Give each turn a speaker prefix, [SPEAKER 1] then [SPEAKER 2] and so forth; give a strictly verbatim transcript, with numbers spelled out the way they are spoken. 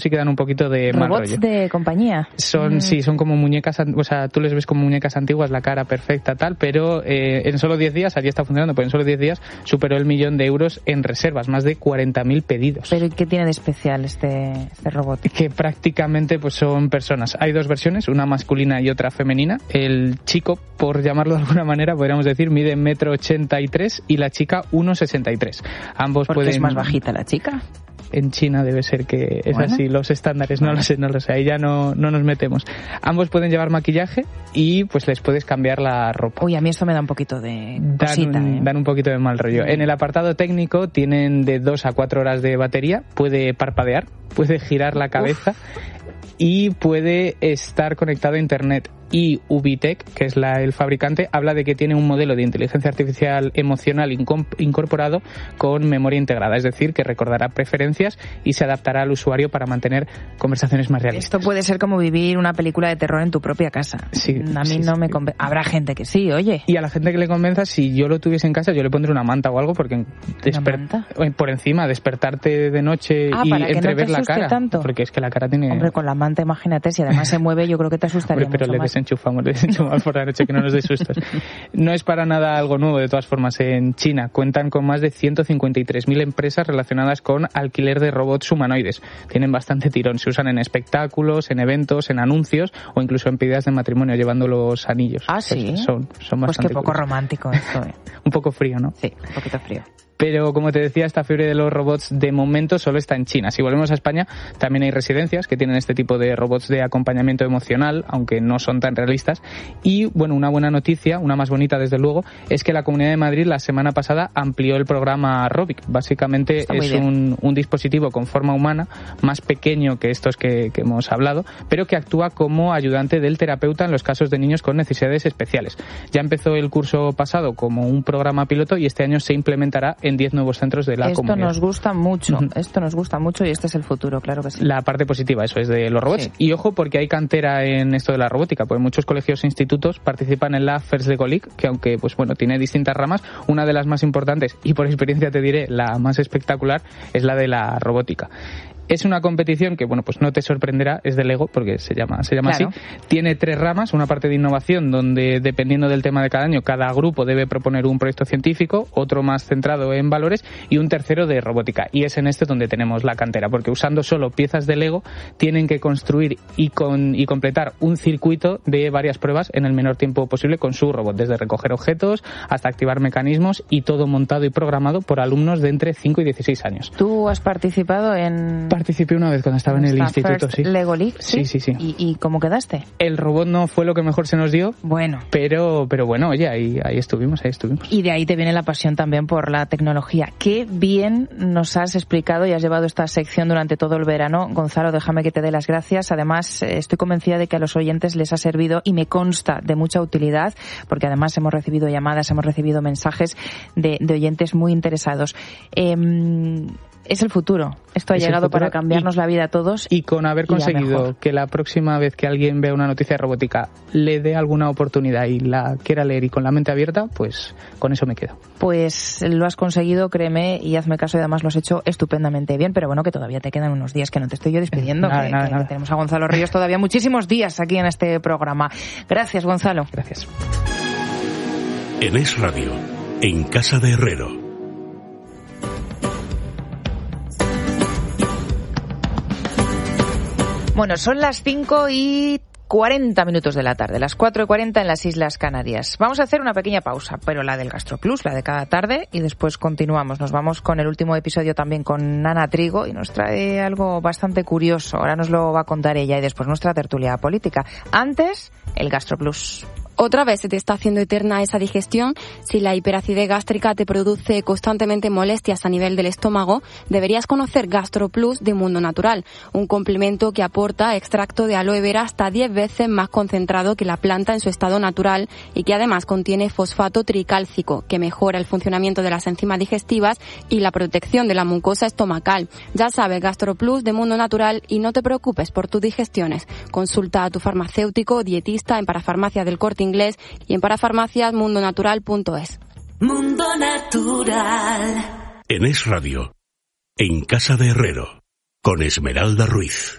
[SPEAKER 1] sí que dan un poquito de mal rollo.
[SPEAKER 2] ¿Robots de compañía?
[SPEAKER 1] Son, mm. sí, son como muñecas, o sea, tú les ves como muñecas antiguas, la cara perfecta, tal, pero eh, en solo diez días, allí está funcionando, pues en solo diez días superó el millón de euros en reservas, más de cuarenta mil pedidos.
[SPEAKER 2] ¿Pero qué tiene de especial este, este robot?
[SPEAKER 1] Que prácticamente pues son personas. Hay dos versiones, una masculina y otra femenina. El chico, por llamarlo de alguna manera, podríamos decir, mide metro ochenta y tres y la chica uno sesenta y tres. Ambos
[SPEAKER 2] ¿Por qué
[SPEAKER 1] pueden...
[SPEAKER 2] es más bajita la chica?
[SPEAKER 1] En China debe ser que es bueno. así, los estándares, no lo sé, no lo sé, ahí ya no, no nos metemos. Ambos pueden llevar maquillaje y pues les puedes cambiar la ropa.
[SPEAKER 2] Uy, a mí esto me da un poquito de cosita,
[SPEAKER 1] dan, un,
[SPEAKER 2] ¿eh?
[SPEAKER 1] dan un poquito de mal rollo. En el apartado técnico tienen de dos a cuatro horas de batería, puede parpadear, puede girar la cabeza Uf. y puede estar conectado a internet. Y Ubitec, que es la, el fabricante, habla de que tiene un modelo de inteligencia artificial emocional incorporado con memoria integrada, es decir, que recordará preferencias y se adaptará al usuario para mantener conversaciones más realistas.
[SPEAKER 2] Esto puede ser como vivir una película de terror en tu propia casa.
[SPEAKER 1] Sí,
[SPEAKER 2] a mí
[SPEAKER 1] sí,
[SPEAKER 2] no
[SPEAKER 1] sí.
[SPEAKER 2] me convence. Habrá gente que sí, oye.
[SPEAKER 1] Y a la gente que le convenza, si yo lo tuviese en casa, yo le pondré una manta o algo, porque desper...
[SPEAKER 2] manta?
[SPEAKER 1] por encima, despertarte de noche
[SPEAKER 2] ah,
[SPEAKER 1] y
[SPEAKER 2] para que
[SPEAKER 1] entrever
[SPEAKER 2] no te
[SPEAKER 1] la cara.
[SPEAKER 2] Tanto.
[SPEAKER 1] Porque es que la cara tiene...
[SPEAKER 2] Hombre, con la manta, imagínate, si además se mueve, yo creo que te asustaría
[SPEAKER 1] Hombre, pero
[SPEAKER 2] mucho
[SPEAKER 1] le
[SPEAKER 2] más.
[SPEAKER 1] desenchufamos, le desenchufamos por la noche, que no nos dé sustos. No es para nada algo nuevo, de todas formas. En China cuentan con más de ciento cincuenta y tres mil empresas relacionadas con alquiler de robots humanoides. Tienen bastante tirón. Se usan en espectáculos, en eventos, en anuncios o incluso en pedidas de matrimonio llevando los anillos.
[SPEAKER 2] Ah, sí.
[SPEAKER 1] Pues son, son bastante
[SPEAKER 2] Pues qué poco
[SPEAKER 1] curiosos.
[SPEAKER 2] romántico esto, ¿eh?
[SPEAKER 1] Un poco frío, ¿no?
[SPEAKER 2] Sí, un poquito frío.
[SPEAKER 1] Pero, como te decía, esta fiebre de los robots de momento solo está en China. Si volvemos a España, también hay residencias que tienen este tipo de robots de acompañamiento emocional, aunque no son tan realistas. Y, bueno, una buena noticia, una más bonita desde luego, es que la Comunidad de Madrid la semana pasada amplió el programa Robic. Básicamente es un, un dispositivo con forma humana, más pequeño que estos que, que hemos hablado, pero que actúa como ayudante del terapeuta en los casos de niños con necesidades especiales. Ya empezó el curso pasado como un programa piloto y este año se implementará en diez nuevos centros de la
[SPEAKER 2] esto
[SPEAKER 1] comunidad.
[SPEAKER 2] Esto nos gusta mucho,
[SPEAKER 1] uh-huh.
[SPEAKER 2] esto nos gusta mucho y este es el futuro, claro que sí.
[SPEAKER 1] La parte positiva, eso es, de los robots.
[SPEAKER 2] Sí.
[SPEAKER 1] Y ojo, porque hay cantera en esto de la robótica, porque muchos colegios e institutos participan en la First de Golic, que aunque pues bueno tiene distintas ramas, una de las más importantes, y por experiencia te diré, la más espectacular, es la de la robótica. Es una competición que, bueno, pues no te sorprenderá, es de Lego, porque se llama, se llama
[SPEAKER 2] claro.
[SPEAKER 1] así. Tiene tres ramas, una parte de innovación, donde dependiendo del tema de cada año, cada grupo debe proponer un proyecto científico, otro más centrado en valores, y un tercero de robótica. Y es en este donde tenemos la cantera, porque usando solo piezas de Lego, tienen que construir y, con, y completar un circuito de varias pruebas en el menor tiempo posible con su robot, desde recoger objetos hasta activar mecanismos, y todo montado y programado por alumnos de entre cinco y dieciséis años.
[SPEAKER 2] ¿Tú has participado en...?
[SPEAKER 1] Participé una vez cuando estaba en el instituto, sí.
[SPEAKER 2] Lego League,
[SPEAKER 1] sí, sí, sí.
[SPEAKER 2] ¿Y, ¿Y cómo quedaste?
[SPEAKER 1] El robot no fue lo que mejor se nos dio.
[SPEAKER 2] Bueno.
[SPEAKER 1] Pero, pero bueno, oye, ahí, ahí estuvimos, ahí estuvimos.
[SPEAKER 2] Y de ahí te viene la pasión también por la tecnología. Qué bien nos has explicado y has llevado esta sección durante todo el verano. Gonzalo, déjame que te dé las gracias. Además, estoy convencida de que a los oyentes les ha servido y me consta de mucha utilidad, porque además hemos recibido llamadas, hemos recibido mensajes de, de oyentes muy interesados. Eh, Es el futuro. Esto ha
[SPEAKER 1] es
[SPEAKER 2] llegado para cambiarnos y, la vida a todos.
[SPEAKER 1] Y con haber conseguido que la próxima vez que alguien vea una noticia de robótica le dé alguna oportunidad y la quiera leer y con la mente abierta, pues con eso me quedo.
[SPEAKER 2] Pues lo has conseguido, créeme, y hazme caso, y además lo has hecho estupendamente bien, pero bueno, que todavía te quedan unos días, que no te estoy yo despidiendo.
[SPEAKER 1] Nada,
[SPEAKER 2] que,
[SPEAKER 1] nada,
[SPEAKER 2] que
[SPEAKER 1] nada.
[SPEAKER 2] Tenemos a Gonzalo Ríos todavía muchísimos días aquí en este programa. Gracias, Gonzalo.
[SPEAKER 1] Gracias.
[SPEAKER 3] En Es Radio, en Casa de Herrero.
[SPEAKER 2] Bueno, son las cinco y cuarenta minutos de la tarde, las cuatro y cuarenta en las Islas Canarias. Vamos a hacer una pequeña pausa, pero la del GastroPlus, la de cada tarde, y después continuamos. Nos vamos con el último episodio también con Ana Trigo y nos trae algo bastante curioso. Ahora nos lo va a contar ella y después nuestra tertulia política. Antes, el GastroPlus.
[SPEAKER 4] Otra vez se te está haciendo eterna esa digestión. Si la hiperacidez gástrica te produce constantemente molestias a nivel del estómago, deberías conocer GastroPlus de Mundo Natural, un complemento que aporta extracto de aloe vera hasta diez veces más concentrado que la planta en su estado natural y que además contiene fosfato tricálcico, que mejora el funcionamiento de las enzimas digestivas y la protección de la mucosa estomacal. Ya sabes, GastroPlus de Mundo Natural, y no te preocupes por tus digestiones. Consulta a tu farmacéutico o dietista en Parafarmacia del Corte Inglés y en parafarmacias mundo natural punto es.
[SPEAKER 5] Mundo Natural.
[SPEAKER 3] En Es Radio, en Casa de Herrero. con Esmeralda Ruiz.